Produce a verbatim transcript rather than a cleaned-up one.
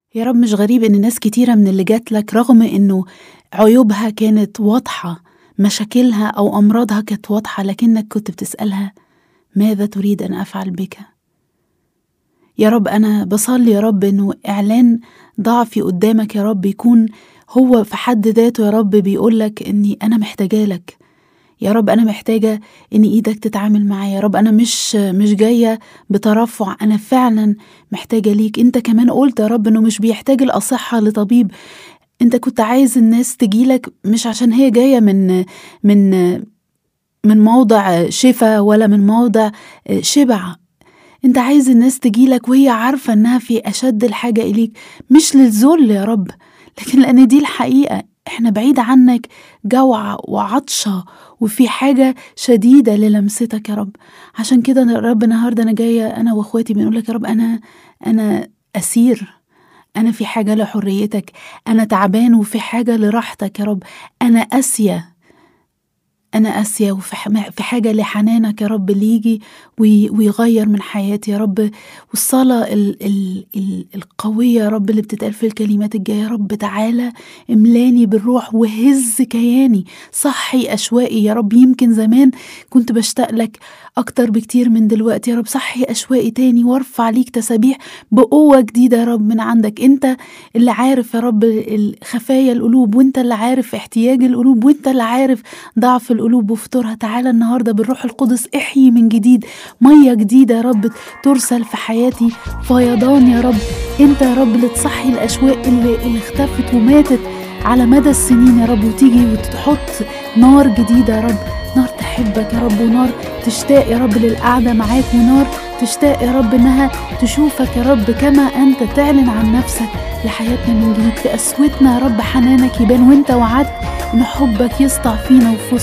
يا رب مش غريب إن ناس كتيرة من اللي جات لك رغم إنه عيوبها كانت واضحة، مشاكلها أو أمراضها كانت واضحة، لكنك كنت بتسألها ماذا تريد أن أفعل بك؟ يا رب أنا بصلي يا رب إنه إعلان ضعفي قدامك يا رب يكون هو في حد ذاته يا رب بيقولك إني أنا محتاجة لك. يا رب أنا محتاجة إن إيدك تتعامل معايا. يا رب أنا مش مش جاية بترفع، أنا فعلا محتاجة ليك. أنت كمان قلت يا رب إنه مش بيحتاج الأصحة لطبيب. أنت كنت عايز الناس تجيلك مش عشان هي جاية من من من موضع شفا ولا من موضع شبع. أنت عايز الناس تجيلك وهي عارفة إنها في أشد الحاجة إليك، مش للذل يا رب، لكن لأن دي الحقيقة. إحنا بعيد عنك جوعة وعطشة وفي حاجة شديدة للمستك يا رب. عشان كده يا رب النهاردة أنا جاية أنا وأخواتي بنقولك يا رب أنا أنا أسير، أنا في حاجة لحريتك، أنا تعبان وفي حاجة لراحتك يا رب، أنا أسيا أنا آسيا وفي حاجة لحنانك يا رب اللي يجي ويغير من حياتي يا رب. والصلاة ال ال ال القوية يا رب اللي بتتقال في الكلمات الجاية يا رب، تعالى املاني بالروح وهز كياني، صحي أشوائي يا رب. يمكن زمان كنت بشتاق لك أكتر بكتير من دلوقتي يا رب، صحي أشوائي تاني وارفع ليك تسابيح بقوة جديدة يا رب من عندك. انت اللي عارف يا رب خفايا القلوب، وانت اللي عارف احتياج القلوب، وانت اللي عارف ضعف القلوب وفطورها. تعالى النهاردة بالروح القدس احيي من جديد، مية جديدة يا رب ترسل في حياتي، فيضان يا رب. انت يا رب اللي تصحي الأشواق اللي, اللي اختفت وماتت على مدى السنين يا رب، وتيجي وتحط نار جديدة يا رب، نار تحبك يا رب، ونار تشتاق يا رب للقعدة معاك، ونار تشتاق يا رب انها تشوفك يا رب كما انت، تعلن عن نفسك لحياتنا من جديد. في قسوتنا يا رب حنانك يبان، وانت وعدت ان حبك يسطع فينا وفي